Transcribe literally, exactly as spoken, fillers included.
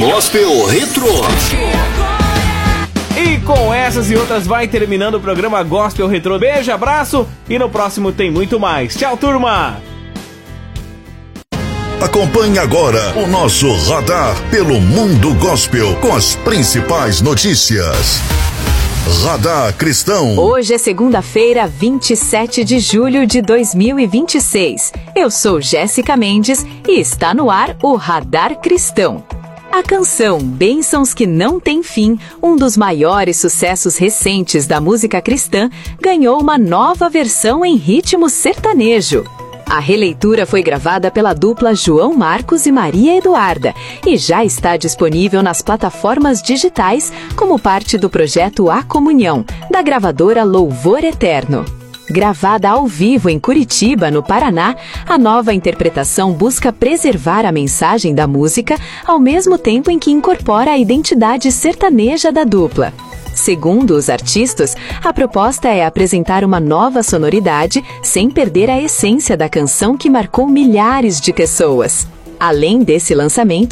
Gospel Retro. E com essas e outras vai terminando o programa Gospel Retro. Beijo, abraço e no próximo tem muito mais. Tchau, turma! Acompanhe agora o nosso radar pelo mundo gospel com as principais notícias. Radar Cristão. Hoje é segunda-feira, vinte e sete de julho de dois mil e vinte e seis. Eu sou Jéssica Mendes e está no ar o Radar Cristão. A canção Bênçãos que Não Tem Fim, um dos maiores sucessos recentes da música cristã, ganhou uma nova versão em ritmo sertanejo. A releitura foi gravada pela dupla João Marcos e Maria Eduarda e já está disponível nas plataformas digitais como parte do projeto A Comunhão, da gravadora Louvor Eterno. Gravada ao vivo em Curitiba, no Paraná, a nova interpretação busca preservar a mensagem da música ao mesmo tempo em que incorpora a identidade sertaneja da dupla. Segundo os artistas, a proposta é apresentar uma nova sonoridade sem perder a essência da canção que marcou milhares de pessoas. Além desse lançamento,